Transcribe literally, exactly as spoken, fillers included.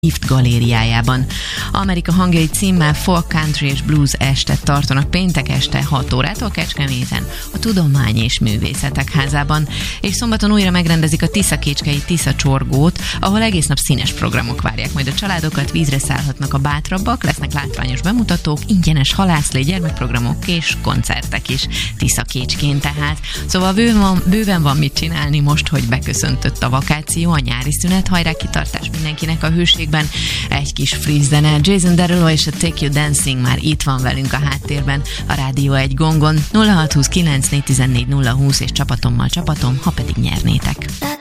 Lift galériájában. Amerika hangjai címmel folk, country és blues estet tartanak péntek este hat órától Kecskeméten, a Tudomány és Művészetek Házában, és szombaton újra megrendezik a Tiszakécskei Tisza csorgót, ahol egész nap színes programok várják majd a családokat, vízre szállhatnak a bátrabbak, lesznek látványos bemutatók, ingyenes halászlé, gyermekprogramok és koncertek is Tiszakécskén tehát. Szóval bőven van, bőven van mit csinálni most, hogy beköszöntött a vakáció, a nyári szünet, hajrá kitartás mindenkinek a hőségben. Egy kis freeze zene, Jason Derulo és a Take You Dancing már itt van velünk a háttérben, a Rádió egy gongon. nulla hat húsz kilenc négy tizennégy nulla húsz és csapatommal csapatom, ha pedig nyernétek.